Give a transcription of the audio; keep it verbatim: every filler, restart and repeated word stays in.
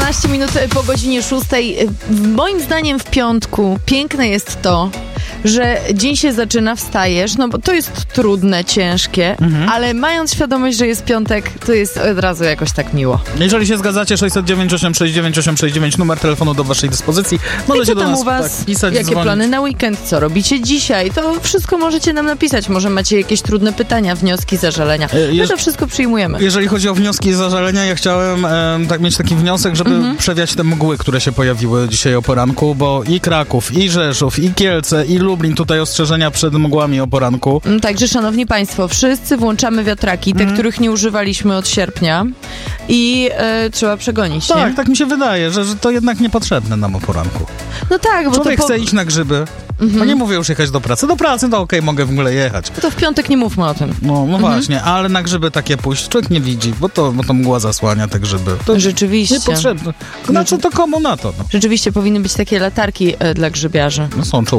czternaście minut po godzinie szóstej. Moim zdaniem w piątku piękne jest to, że dzień się zaczyna, wstajesz, no bo to jest trudne, ciężkie, mhm. ale mając świadomość, że jest piątek, to jest od razu jakoś tak miło. Jeżeli się zgadzacie, sześćset dziewięć osiem sześć dziewięć osiem sześć dziewięć, numer telefonu do waszej dyspozycji. Możecie I co tam do nas u was? Tak, pisać, Jakie dzwonić. plany na weekend? Co robicie dzisiaj? To wszystko możecie nam napisać. Może macie jakieś trudne pytania, wnioski, zażalenia. My Jeż- to wszystko przyjmujemy. Jeżeli chodzi o wnioski i zażalenia, ja chciałem e, tak mieć taki wniosek, żeby mhm. przewiać te mgły, które się pojawiły dzisiaj o poranku, bo i Kraków, i Rzeszów, i Kielce, i Lublin, tutaj ostrzeżenia przed mgłami o poranku. Także, szanowni państwo, wszyscy włączamy wiatraki, te, mm. których nie używaliśmy od sierpnia i e, trzeba przegonić, Tak, nie? tak mi się wydaje, że, że to jednak niepotrzebne nam o poranku. No tak, bo Człowiek to po... chce iść na grzyby. Mhm. No nie mówię już jechać do pracy. Do pracy to okej, okay, mogę w ogóle jechać. To w piątek nie mówmy o tym. No, no mhm. właśnie, ale na grzyby takie pójść człowiek nie widzi, bo to, bo to mgła zasłania te grzyby. To Rzeczywiście. Niepotrzebne. Na co to komu na to? No. Rzeczywiście powinny być takie latarki e, dla grzybiarzy. No są